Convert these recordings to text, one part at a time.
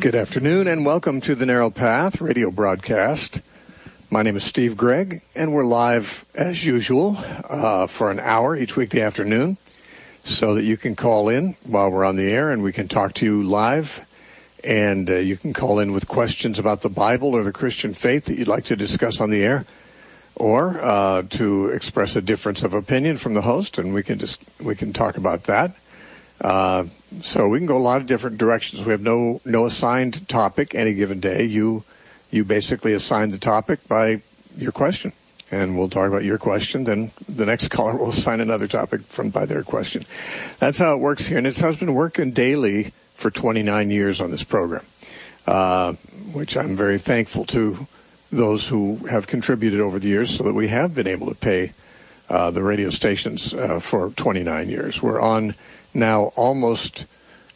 Good afternoon and welcome to the Narrow Path radio broadcast. My name is Steve Gregg and we're live as usual for an hour each weekday afternoon so that you can call in while we're on the air and we can talk to you live, and you can call in with questions about the Bible or the Christian faith that you'd like to discuss on the air, or to express a difference of opinion from the host, and we can talk about that. So we can go a lot of different directions. We have no assigned topic any given day. You basically assign the topic by your question, and we'll talk about your question. Then the next caller will assign another topic by their question. That's how it works here, and it's how it's been working daily for 29 years on this program, which I'm very thankful to those who have contributed over the years so that we have been able to pay the radio stations for 29 years. We're on now almost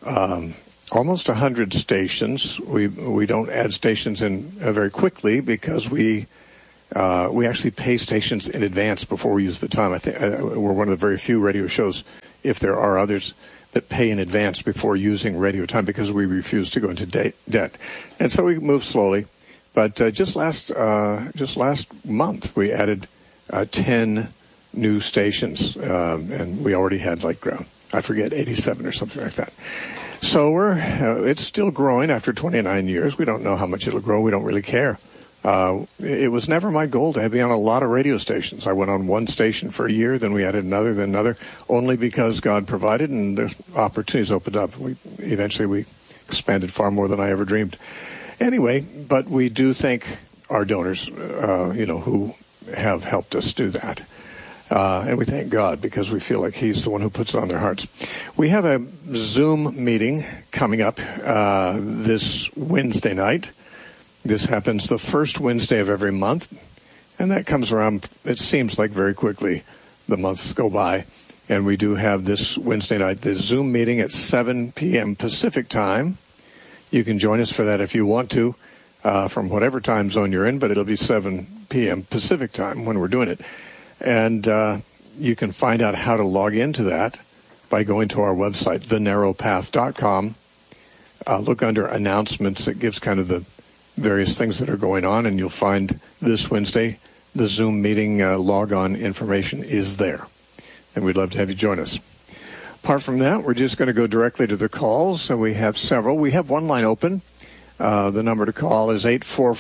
100 stations. We don't add stations in very quickly because we actually pay stations in advance before we use the time. I think we're one of the very few radio shows, if there are others, that pay in advance before using radio time because we refuse to go into debt. And so we move slowly. But just last month we added 10 new stations, and we already had 87 or something like that. So it's still growing after 29 years. We don't know how much it'll grow. We don't really care. It was never my goal to be on a lot of radio stations. I went on one station for a year, then we added another, then another, only because God provided and the opportunities opened up. Eventually we expanded far more than I ever dreamed. Anyway, but we do thank our donors, who have helped us do that. And we thank God because we feel like He's the one who puts it on their hearts. We have a Zoom meeting coming up this Wednesday night. This happens the first Wednesday of every month, and that comes around, it seems like very quickly the months go by. And we do have this Wednesday night, this Zoom meeting at 7 p.m. Pacific time. You can join us for that if you want to, from whatever time zone you're in, but it'll be 7 p.m. Pacific time when we're doing it. And you can find out how to log into that by going to our website, thenarrowpath.com. Look under announcements. It gives kind of the various things that are going on, and you'll find this Wednesday the Zoom meeting log-on information is there. And we'd love to have you join us. Apart from that, we're just going to go directly to the calls, and we have several. We have one line open. The number to call is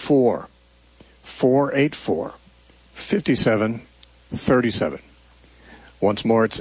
844-484-5737. Once more, it's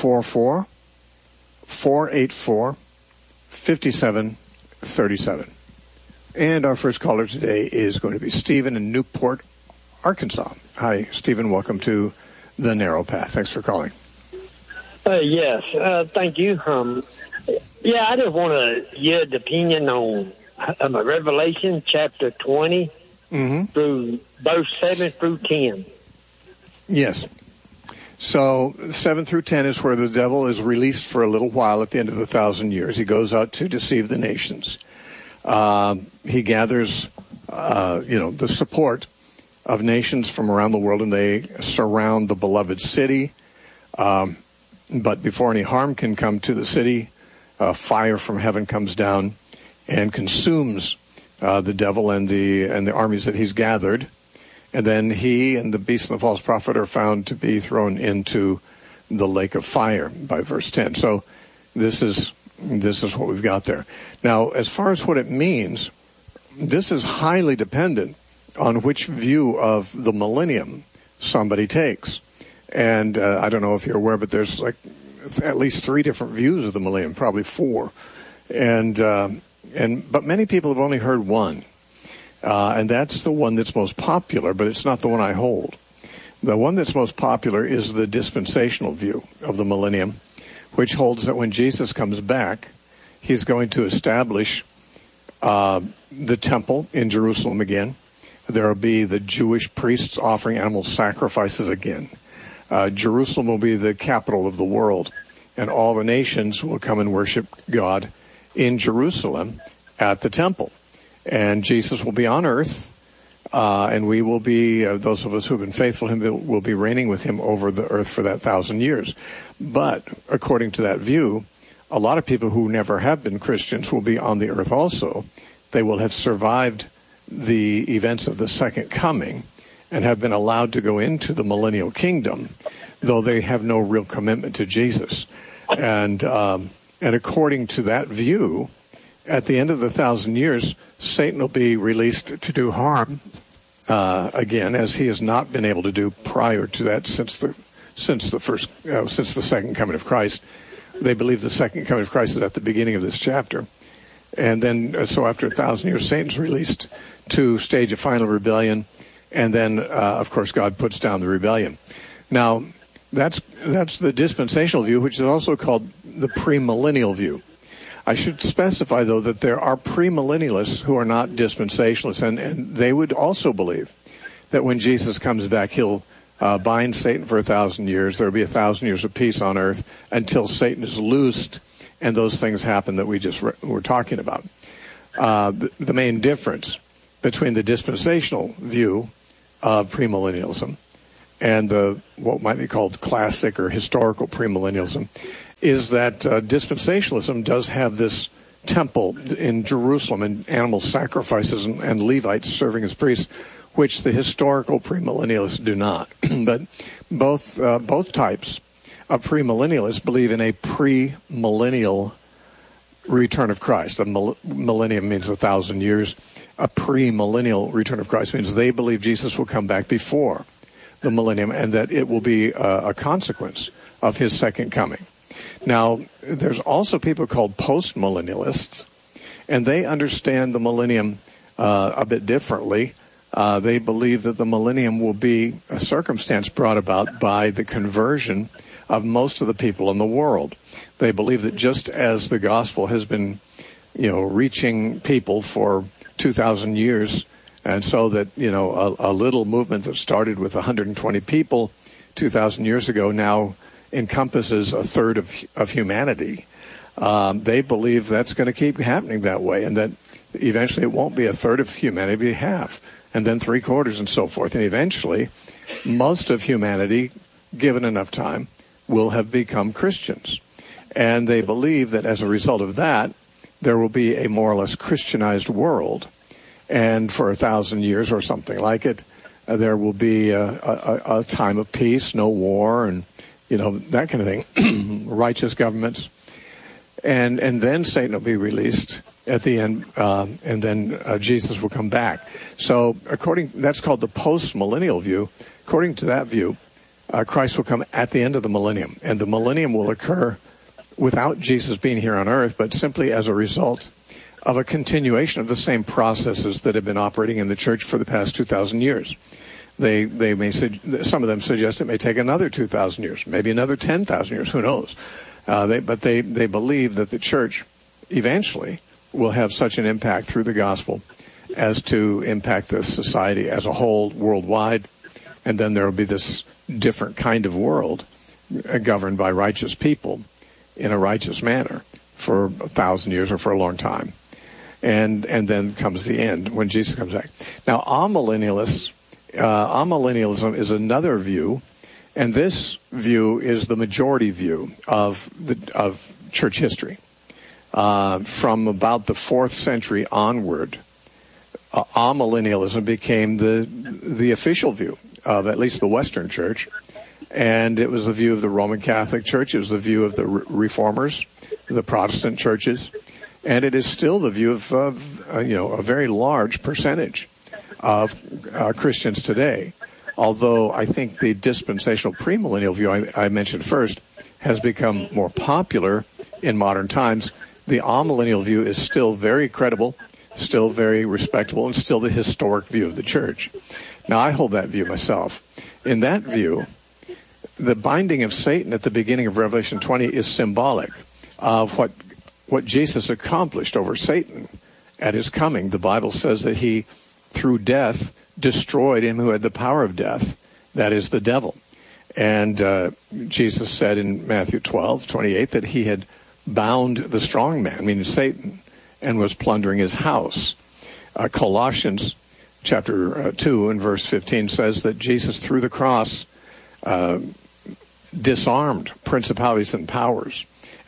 844-484-5737. And our first caller today is going to be Stephen in Newport, Arkansas. Hi, Stephen. Welcome to The Narrow Path. Thanks for calling. Yes, thank you. I just want to get an opinion on Revelation chapter 20 through verse 7 through 10. Yes. So 7 through 10 is where the devil is released for a little while at the end of the 1,000 years. He goes out to deceive the nations. He gathers, the support of nations from around the world, and they surround the beloved city. But before any harm can come to the city, fire from heaven comes down and consumes the devil and the armies that he's gathered. And then he and the beast and the false prophet are found to be thrown into the lake of fire by verse 10. So this is what we've got there. Now, as far as what it means, this is highly dependent on which view of the millennium somebody takes. And I don't know if you're aware, but there's at least 3 different views of the millennium, probably 4. But many people have only heard one. And that's the one that's most popular, but it's not the one I hold. The one that's most popular is the dispensational view of the millennium, which holds that when Jesus comes back, he's going to establish the temple in Jerusalem again. There will be the Jewish priests offering animal sacrifices again. Jerusalem will be the capital of the world, and all the nations will come and worship God in Jerusalem at the temple. And Jesus will be on earth, and we will be, those of us who have been faithful to him, will be reigning with him over the earth for that 1,000 years. But according to that view, a lot of people who never have been Christians will be on the earth also, they will have survived the events of the second coming and have been allowed to go into the millennial kingdom, though they have no real commitment to Jesus. And according to that view, at the end of the 1,000 years, Satan will be released to do harm again, as he has not been able to do prior to that since the second coming of Christ. They believe the second coming of Christ is at the beginning of this chapter. And then, so after 1,000 years, Satan's released to stage a final rebellion. And then, of course, God puts down the rebellion. Now, that's the dispensational view, which is also called the premillennial view. I should specify, though, that there are premillennialists who are not dispensationalists, and they would also believe that when Jesus comes back, he'll bind Satan for 1,000 years. There will be 1,000 years of peace on earth until Satan is loosed, and those things happen that we just were talking about. The main difference between the dispensational view of premillennialism and what might be called classic or historical premillennialism is that dispensationalism does have this temple in Jerusalem and animal sacrifices and Levites serving as priests, which the historical premillennialists do not. But both types of premillennialists believe in a premillennial return of Christ. A millennium means 1,000 years. A premillennial return of Christ means they believe Jesus will come back before the millennium and that it will be a consequence of his second coming. Now, there's also people called postmillennialists, and they understand the millennium a bit differently. They believe that the millennium will be a circumstance brought about by the conversion of most of the people in the world. They believe that just as the gospel has been, reaching people for 2,000 years, and so that, a little movement that started with 120 people 2,000 years ago now encompasses a third of humanity. They believe that's going to keep happening that way, and that eventually it won't be a third of humanity, it'll be half, and then three-quarters and so forth. And eventually, most of humanity, given enough time, will have become Christians. And they believe that as a result of that, there will be a more or less Christianized world. And for 1,000 years or something like it, there will be a time of peace, no war, and that kind of thing, righteous governments. And then Satan will be released at the end, and then Jesus will come back. So that's called the post-millennial view. According to that view, Christ will come at the end of the millennium, and the millennium will occur without Jesus being here on earth, but simply as a result of a continuation of the same processes that have been operating in the church for the past 2,000 years. They may some of them suggest it may take another 2,000 years, maybe another 10,000 years, who knows? But they believe that the church eventually will have such an impact through the gospel as to impact the society as a whole worldwide, and then there will be this different kind of world governed by righteous people in a righteous manner for 1,000 years or for a long time. And then comes the end when Jesus comes back. Now, amillennialism is another view, and this view is the majority view of church history. From about the 4th century onward, amillennialism became the official view of at least the Western Church, and it was the view of the Roman Catholic Church. It was the view of the Reformers, the Protestant churches, and it is still the view of a very large percentage of Christians today. Although I think the dispensational premillennial view I mentioned first has become more popular in modern times, the amillennial view is still very credible, still very respectable, and still the historic view of the church. Now, I hold that view myself. In that view, the binding of Satan at the beginning of Revelation 20 is symbolic of what Jesus accomplished over Satan at his coming. The Bible says that he, through death, destroyed him who had the power of death, that is the devil. And Jesus said in Matthew 12:28 that he had bound the strong man, meaning Satan, and was plundering his house. Colossians chapter 2 and verse 15 says that Jesus, through the cross, disarmed principalities and powers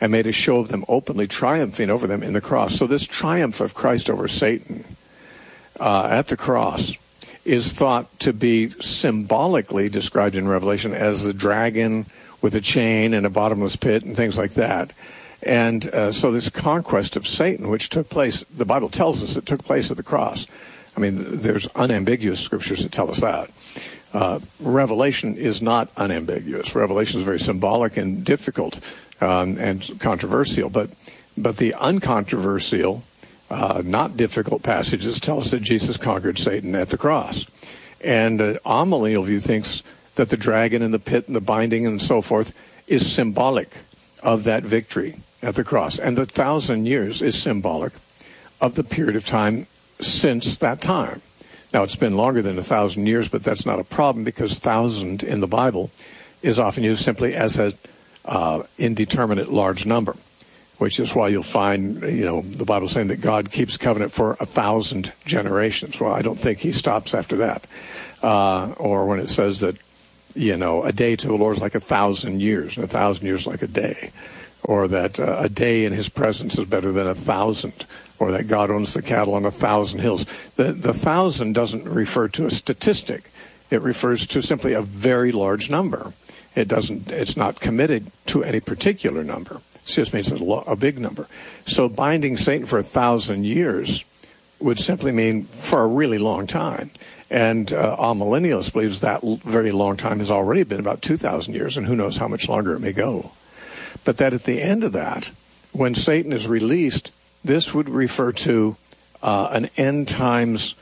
and made a show of them openly, triumphing over them in the cross. So this triumph of Christ over Satan at the cross is thought to be symbolically described in Revelation as a dragon with a chain and a bottomless pit and things like that. And so this conquest of Satan, which took place, the Bible tells us it took place at the cross. I mean, there's unambiguous scriptures that tell us that. Revelation is not unambiguous. Revelation is very symbolic and difficult and controversial. But the uncontroversial, not difficult passages tell us that Jesus conquered Satan at the cross. And amillennial view thinks that the dragon and the pit and the binding and so forth is symbolic of that victory at the cross. And the 1,000 years is symbolic of the period of time since that time. Now, it's been longer than 1,000 years, but that's not a problem because 1,000 in the Bible is often used simply as an indeterminate large number, which is why you'll find, the Bible saying that God keeps covenant for 1,000 generations. Well, I don't think he stops after that. Or when it says that, a day to the Lord is like 1,000 years, and 1,000 years like a day. Or that a day in his presence is better than 1,000. Or that God owns the cattle on 1,000 hills. The 1,000 doesn't refer to a statistic. It refers to simply a very large number. It's not committed to any particular number. It just means a big number. So binding Satan for 1,000 years would simply mean for a really long time. And amillennialist believes that very long time has already been about 2,000 years, and who knows how much longer it may go. But that at the end of that, when Satan is released, this would refer to an end times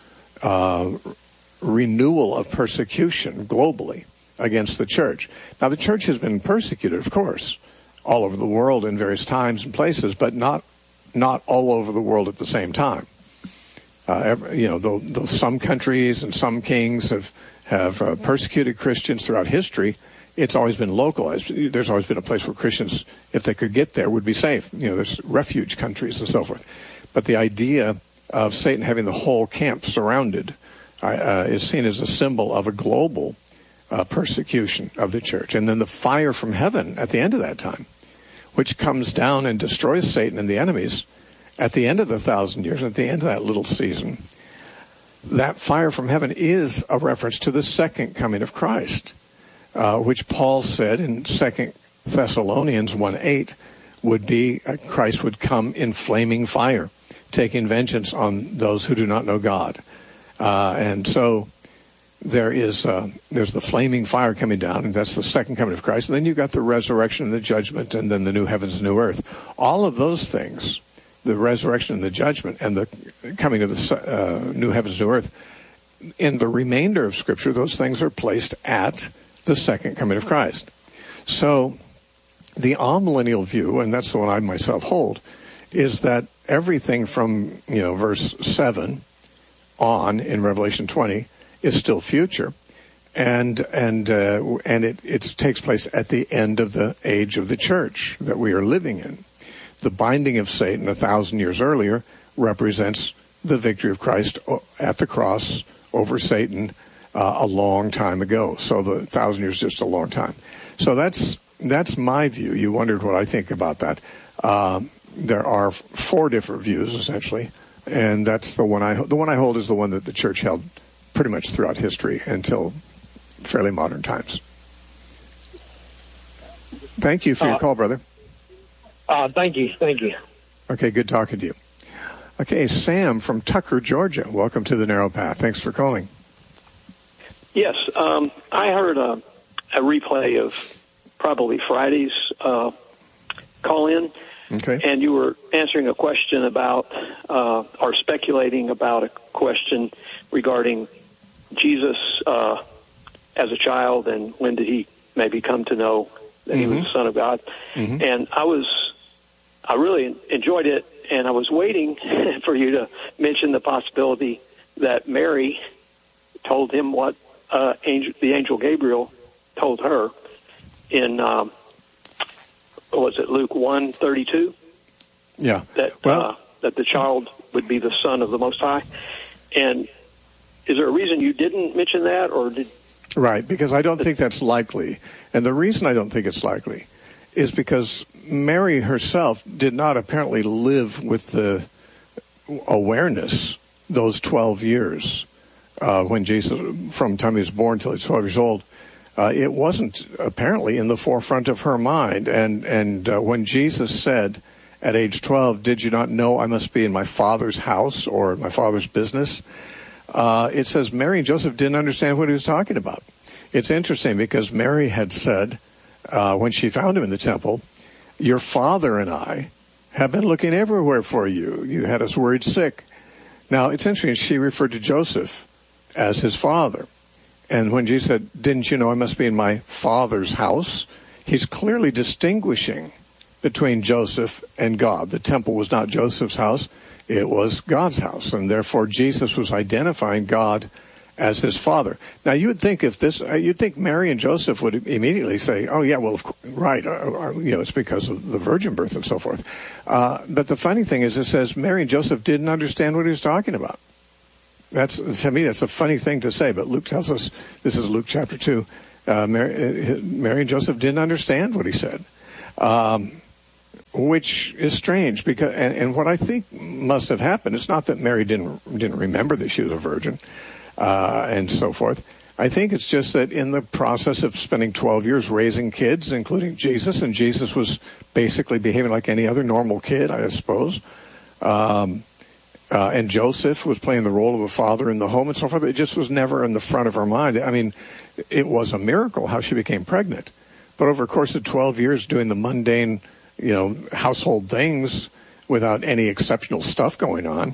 renewal of persecution globally against the church. Now, the church has been persecuted, of course, all over the world in various times and places, but not all over the world at the same time. Though some countries and some kings have persecuted Christians throughout history, it's always been localized. There's always been a place where Christians, if they could get there, would be safe. There's refuge countries and so forth. But the idea of Satan having the whole camp surrounded is seen as a symbol of a global persecution of the church. And then the fire from heaven at the end of that time, which comes down and destroys Satan and the enemies at the end of the 1,000 years, at the end of that little season, that fire from heaven is a reference to the second coming of Christ. Which Paul said in 2 Thessalonians 1:8 would be Christ would come in flaming fire, taking vengeance on those who do not know God. And so there's the flaming fire coming down, and that's the second coming of Christ. And then you've got the resurrection and the judgment, and then the new heavens and new earth. All of those things, the resurrection and the judgment, and the coming of the new heavens and new earth, in the remainder of Scripture, those things are placed at the second coming of Christ. So the amillennial view, and that's the one I myself hold, is that everything from verse 7 on in Revelation 20 is still future, and it takes place at the end of the age of the church that we are living in. The binding of Satan 1,000 years earlier represents the victory of Christ at the cross over Satan a long time ago. So the 1,000 years is just a long time. So that's my view. You wondered what I think about that. There are 4 different views essentially, and that's the one I hold is the one that the church held pretty much throughout history until fairly modern times. Thank you for your call, brother. Thank you. Okay, good talking to you. Okay, Sam from Tucker, Georgia. Welcome to the Narrow Path. Thanks for calling. Yes, I heard a replay of probably Friday's call-in, okay. And you were answering a question about, or speculating about a question regarding Jesus as a child and when did he maybe come to know that he was the Son of God. Mm-hmm. And I really enjoyed it, and I was waiting for you to mention the possibility that Mary told him what the angel Gabriel told her in was it Luke 1:32? Yeah. That the child would be the Son of the Most High. And is there a reason you didn't mention that, or did? Right, because I don't think that's likely. And the reason I don't think it's likely is because Mary herself did not apparently live with the awareness those 12 years when Jesus, from the time he was born till he was 12 years old. It wasn't apparently in the forefront of her mind. And when Jesus said at age 12, "Did you not know I must be in my Father's house or my Father's business?" It says Mary and Joseph didn't understand what he was talking about. It's interesting because Mary had said, when she found him in the temple, "Your father and I have been looking everywhere for you. You had us worried sick." Now, it's interesting, she referred to Joseph as his father. And when Jesus said, "Didn't you know I must be in my Father's house?" he's clearly distinguishing between Joseph and God. The temple was not Joseph's house, it was God's house. And therefore, Jesus was identifying God as his father. Now, you'd think you'd think Mary and Joseph would immediately say, "Oh, yeah, well, right, it's because of the virgin birth and so forth." But the funny thing is, it says Mary and Joseph didn't understand what he was talking about. To me, that's a funny thing to say, but Luke tells us, this is Luke chapter 2, Mary and Joseph didn't understand what he said, which is strange, because, and what I think must have happened, it's not that Mary didn't remember that she was a virgin, and so forth. I think it's just that in the process of spending 12 years raising kids, including Jesus, and Jesus was basically behaving like any other normal kid, I suppose, and Joseph was playing the role of a father in the home and so forth. It just was never in the front of her mind. I mean, it was a miracle how she became pregnant. But over the course of 12 years doing the mundane, household things without any exceptional stuff going on,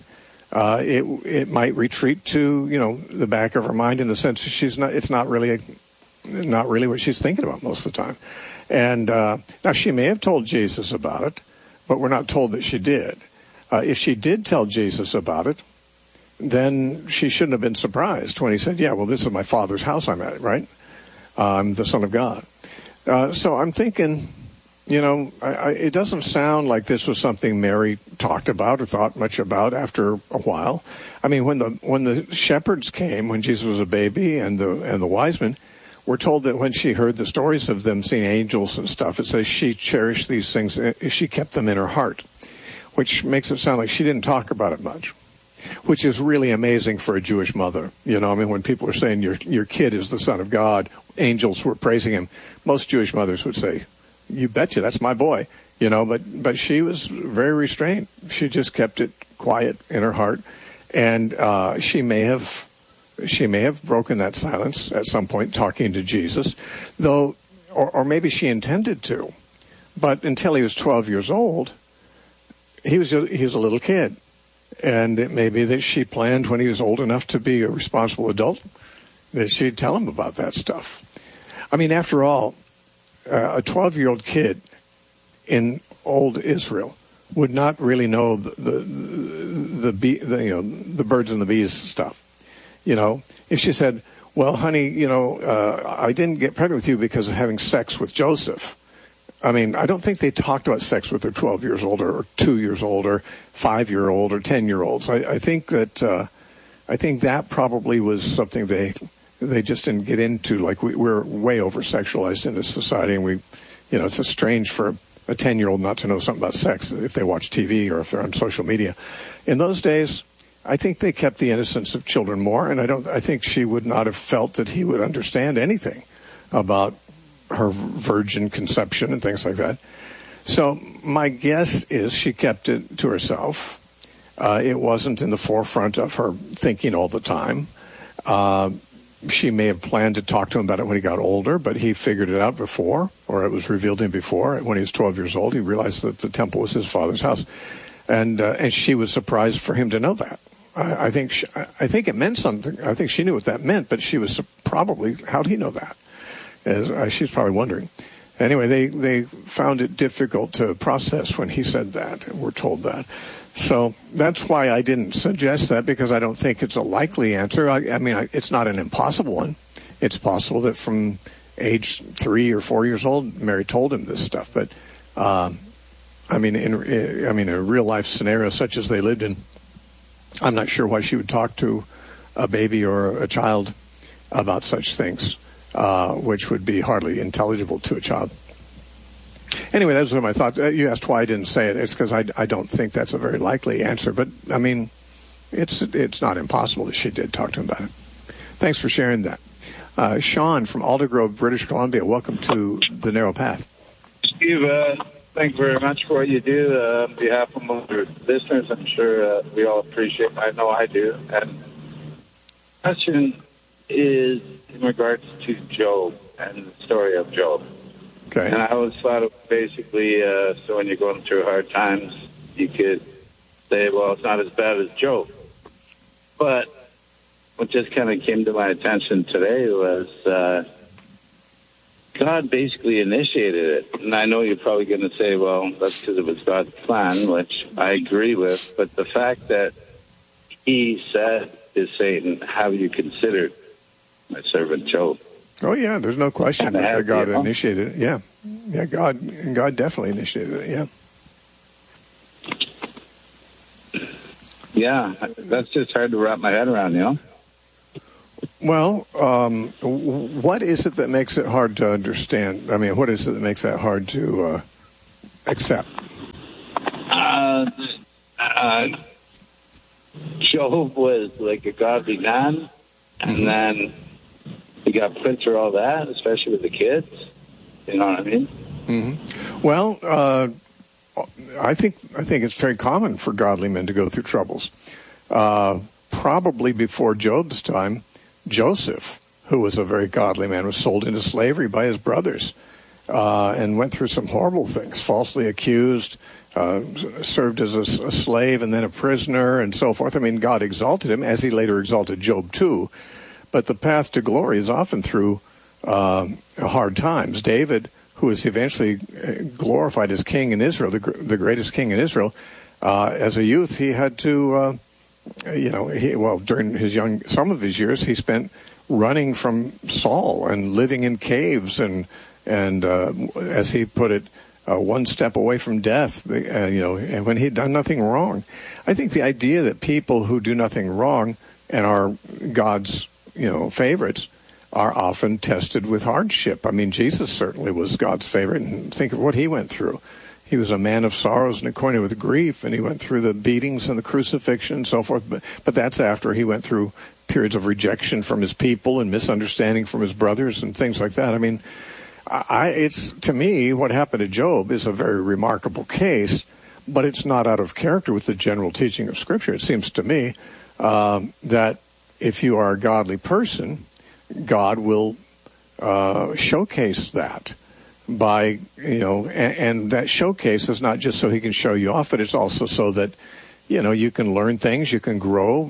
it might retreat to, the back of her mind in the sense that it's not really what she's thinking about most of the time. And now she may have told Jesus about it, but we're not told that she did. If she did tell Jesus about it, then she shouldn't have been surprised when he said, "Yeah, well, this is my Father's house I'm at, right? I'm the Son of God." So I'm thinking, it doesn't sound like this was something Mary talked about or thought much about after a while. I mean, when the shepherds came, when Jesus was a baby, and the wise men, we're told that when she heard the stories of them seeing angels and stuff, it says she cherished these things, she kept them in her heart, which makes it sound like she didn't talk about it much, which is really amazing for a Jewish mother. When people are saying your kid is the Son of God, angels were praising him, most Jewish mothers would say, "You betcha, that's my boy." But she was very restrained. She just kept it quiet in her heart, and she may have broken that silence at some point talking to Jesus, though, or maybe she intended to, but until he was 12 years old, he was a little kid, and it may be that she planned when he was old enough to be a responsible adult that she'd tell him about that stuff. I mean, after all, a 12-year-old kid in old Israel would not really know the birds and the bees stuff. If she said, "Well, honey, I didn't get pregnant with you because of having sex with Joseph." I mean, I don't think they talked about sex with their 12 years old or 2 years old or 5-year-old or 10-year-olds. I think that probably was something they just didn't get into. Like we're way over sexualized in this society, and it's strange for a 10-year-old not to know something about sex if they watch TV or if they're on social media. In those days, I think they kept the innocence of children more, and I think she would not have felt that he would understand anything about her virgin conception and things like that. So my guess is she kept it to herself. It wasn't in the forefront of her thinking all the time. She may have planned to talk to him about it when he got older, but he figured it out before, or it was revealed to him before. When he was 12 years old, he realized that the temple was his Father's house, and she was surprised for him to know that. I think it meant something. I think she knew what that meant, but she was probably, how did he know that? She's probably wondering. Anyway, they found it difficult to process when he said that, and we're told that. So that's why I didn't suggest that, because I don't think it's a likely answer. I mean, it's not an impossible one. It's possible that from age 3 or 4 years old, Mary told him this stuff. But in a real life scenario such as they lived in, I'm not sure why she would talk to a baby or a child about such things, which would be hardly intelligible to a child. Anyway, those are my thoughts. You asked why I didn't say it. It's because I don't think that's a very likely answer. But, I mean, it's not impossible that she did talk to him about it. Thanks for sharing that. Sean from Aldergrove, British Columbia, welcome to The Narrow Path. Steve, thank you very much for what you do. On behalf of our listeners, I'm sure we all appreciate it. I know I do. And the question is in regards to Job and the story of Job. Okay. And I always thought of basically, so when you're going through hard times, you could say, well, it's not as bad as Job. But what just kind of came to my attention today was God basically initiated it. And I know you're probably going to say, well, that's because it was God's plan, which I agree with. But the fact that he said to Satan, have you considered my servant Job? Oh, yeah, there's no question that God initiated it. Yeah. Yeah, God definitely initiated it, yeah. Yeah, that's just hard to wrap my head around, you know? Well, what is it that makes it hard to understand? I mean, what is it that makes that hard to accept? Job was like a godly man, and then he got put through all that, especially with the kids. You know what I mean? Mm-hmm. Well, I think it's very common for godly men to go through troubles. Probably before Job's time, Joseph, who was a very godly man, was sold into slavery by his brothers and went through some horrible things, falsely accused, served as a slave and then a prisoner and so forth. I mean, God exalted him, as he later exalted Job too. But the path to glory is often through hard times. David, who was eventually glorified as king in Israel, the greatest king in Israel, as a youth, he had to, during some of his years, he spent running from Saul and living in caves and as he put it, one step away from death, and when he'd done nothing wrong. I think the idea that people who do nothing wrong and are God's favorites are often tested with hardship. I mean, Jesus certainly was God's favorite, and think of what he went through. He was a man of sorrows and acquainted with grief, and he went through the beatings and the crucifixion and so forth. But that's after he went through periods of rejection from his people and misunderstanding from his brothers and things like that. I mean, it's to me, what happened to Job is a very remarkable case, but it's not out of character with the general teaching of Scripture. It seems to me that if you are a godly person, God will showcase that by, and that showcase is not just so he can show you off, but it's also so that, you can learn things, you can grow.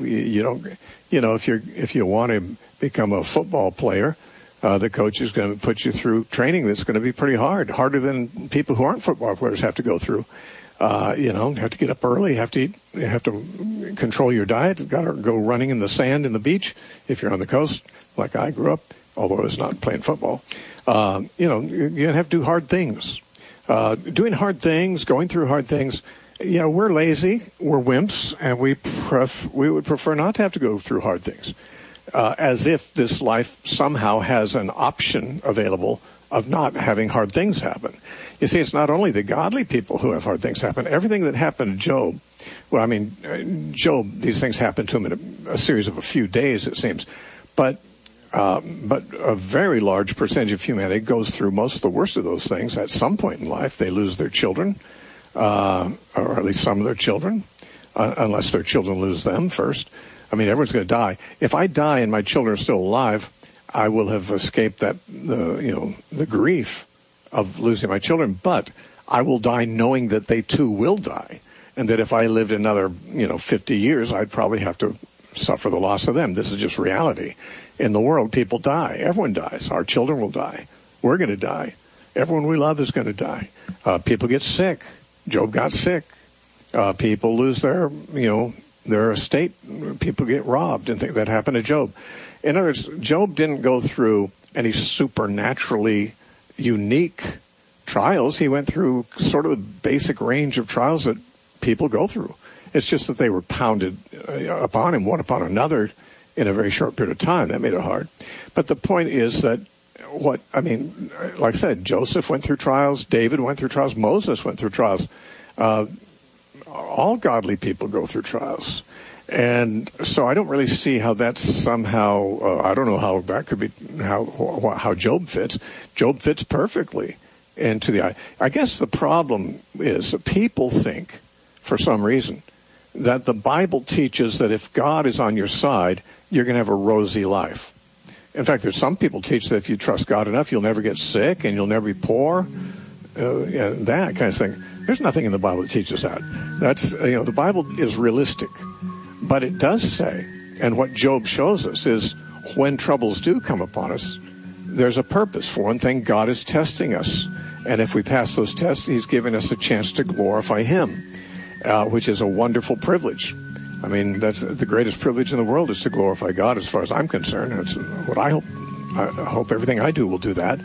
If you want to become a football player, the coach is going to put you through training that's going to be pretty harder than people who aren't football players have to go through. You have to get up early, you have to eat, you have to control your diet, you've got to go running in the sand in the beach if you're on the coast, like I grew up, although I was not playing football. You're going to have to do hard things. Doing hard things, going through hard things, we're lazy, we're wimps, and we would prefer not to have to go through hard things. As if this life somehow has an option available of not having hard things happen. You see, it's not only the godly people who have hard things happen. Everything that happened to Job, Job, these things happened to him in a series of a few days, it seems. But a very large percentage of humanity goes through most of the worst of those things at some point in life. They lose their children, or at least some of their children, unless their children lose them first. I mean, everyone's going to die. If I die and my children are still alive, I will have escaped the grief of losing my children, but I will die knowing that they too will die, and that if I lived another 50 years, I'd probably have to suffer the loss of them. This is just reality. In the world, people die. Everyone dies. Our children will die. We're going to die. Everyone we love is going to die. People get sick. Job got sick. People lose their estate. People get robbed, and that happened to Job. In other words, Job didn't go through any supernaturally unique trials. He went through sort of the basic range of trials that people go through. It's just that they were pounded upon him, one upon another, in a very short period of time. That made it hard. But the point is that like I said, Joseph went through trials, David went through trials, Moses went through trials. All godly people go through trials. And so I don't really see how that's somehow, I don't know how that could be, how Job fits. Job fits perfectly into the, I guess the problem is that people think, for some reason, that the Bible teaches that if God is on your side, you're going to have a rosy life. In fact, there's some people teach that if you trust God enough, you'll never get sick and you'll never be poor, that kind of thing. There's nothing in the Bible that teaches that. That's, the Bible is realistic. But it does say, and what Job shows us is when troubles do come upon us, there's a purpose. For one thing, God is testing us. And if we pass those tests, he's giving us a chance to glorify him, which is a wonderful privilege. I mean, that's the greatest privilege in the world, is to glorify God, as far as I'm concerned. That's what I hope. I hope everything I do will do that.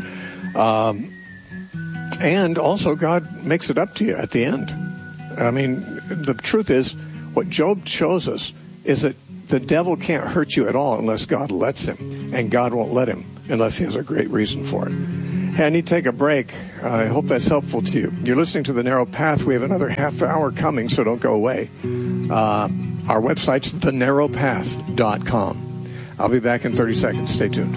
And also, God makes it up to you at the end. I mean, the truth is, what Job shows us is that the devil can't hurt you at all unless God lets him, and God won't let him unless he has a great reason for it. Hey, I need to take a break. I hope that's helpful to you. You're listening to The Narrow Path. We have another half hour coming, so don't go away. Our website's thenarrowpath.com. I'll be back in 30 seconds. Stay tuned.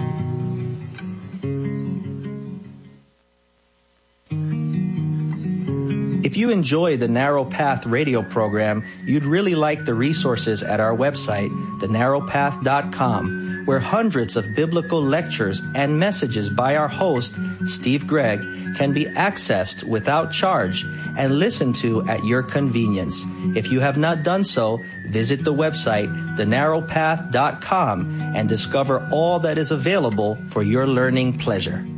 If you enjoy the Narrow Path radio program, you'd really like the resources at our website, thenarrowpath.com, where hundreds of biblical lectures and messages by our host, Steve Gregg, can be accessed without charge and listened to at your convenience. If you have not done so, visit the website, thenarrowpath.com, and discover all that is available for your learning pleasure.